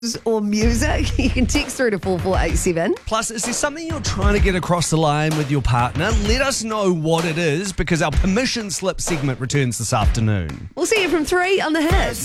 or music, you can text through to 4487. Plus, is there something you're trying to get across the line with your partner? Let us know what it is, because our permission slip segment returns this afternoon. We'll see you from 3 on The Hits.